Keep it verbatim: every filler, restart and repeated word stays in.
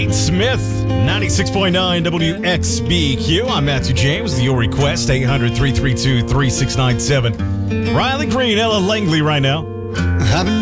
Pete Smith, ninety-six point nine W X B Q. I'm Matthew James. Your request, eight hundred, three three two, three six nine seven. Riley Green, Ella Langley right now.